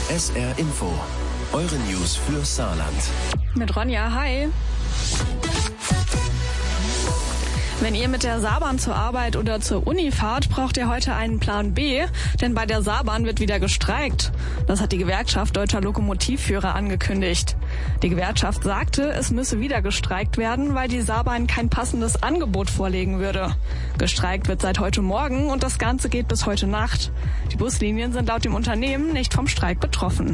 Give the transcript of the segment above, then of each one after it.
SR Info. Eure News für Saarland. Mit Ronja, hi. Wenn ihr mit der Saarbahn zur Arbeit oder zur Uni fahrt, braucht ihr heute einen Plan B, denn bei der Saarbahn wird wieder gestreikt. Das hat die Gewerkschaft Deutscher Lokomotivführer angekündigt. Die Gewerkschaft sagte, es müsse wieder gestreikt werden, weil die Saarbahn kein passendes Angebot vorlegen würde. Gestreikt wird seit heute Morgen und das Ganze geht bis heute Nacht. Die Buslinien sind laut dem Unternehmen nicht vom Streik betroffen.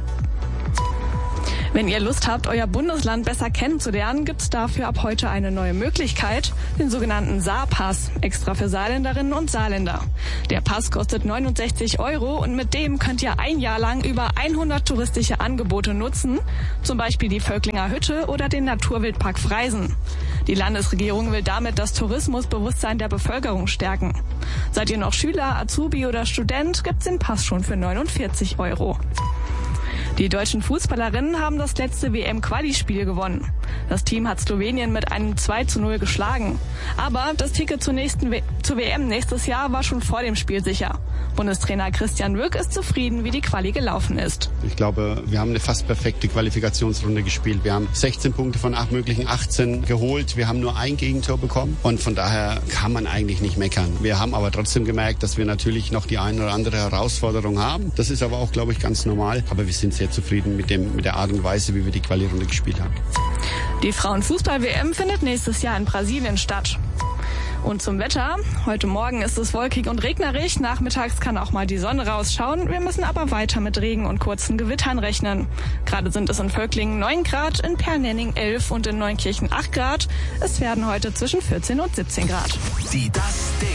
Wenn ihr Lust habt, euer Bundesland besser kennenzulernen, gibt's dafür ab heute eine neue Möglichkeit, den sogenannten Saarpass, extra für Saarländerinnen und Saarländer. Der Pass kostet 69 € und mit dem könnt ihr ein Jahr lang über 100 touristische Angebote nutzen, zum Beispiel die Völklinger Hütte oder den Naturwildpark Freisen. Die Landesregierung will damit das Tourismusbewusstsein der Bevölkerung stärken. Seid ihr noch Schüler, Azubi oder Student, gibt's den Pass schon für 49 €. Die deutschen Fußballerinnen haben das letzte WM-Quali-Spiel gewonnen. Das Team hat Slowenien mit einem 2:0 geschlagen. Aber das Ticket zur WM nächstes Jahr war schon vor dem Spiel sicher. Bundestrainer Christian Wück ist zufrieden, wie die Quali gelaufen ist. Ich glaube, wir haben eine fast perfekte Qualifikationsrunde gespielt. Wir haben 16 Punkte von 8 möglichen 18 geholt. Wir haben nur ein Gegentor bekommen und von daher kann man eigentlich nicht meckern. Wir haben aber trotzdem gemerkt, dass wir natürlich noch die eine oder andere Herausforderung haben. Das ist aber auch, glaube ich, ganz normal. Aber wir sind sehr zufrieden mit der Art und Weise, wie wir die Quali-Runde gespielt haben. Die Frauenfußball-WM findet nächstes Jahr in Brasilien statt. Und zum Wetter. Heute Morgen ist es wolkig und regnerig. Nachmittags kann auch mal die Sonne rausschauen. Wir müssen aber weiter mit Regen und kurzen Gewittern rechnen. Gerade sind es in Völklingen 9 Grad, in Pernenning 11 und in Neunkirchen 8 Grad. Es werden heute zwischen 14 und 17 Grad. Die Das Ding.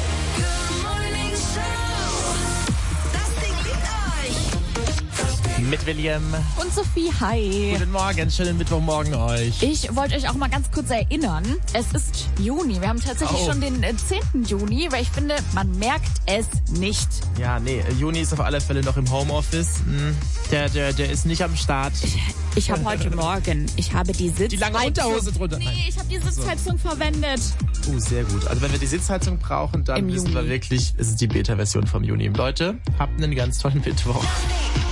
Mit William und Sophie, hi. Guten Morgen, schönen Mittwochmorgen euch. Ich wollte euch auch mal ganz kurz erinnern, es ist Juni. Wir haben tatsächlich schon den 10. Juni, weil ich finde, man merkt es nicht. Ja, nee, Juni ist auf alle Fälle noch im Homeoffice. Der ist nicht am Start. Ich habe heute Morgen, die lange Unterhose drunter. Nee, ich habe die Sitzheizung verwendet. Sehr gut. Also wenn wir die Sitzheizung brauchen, dann wissen wir wirklich, es ist die Beta-Version vom Juni. Leute, habt einen ganz tollen Mittwoch.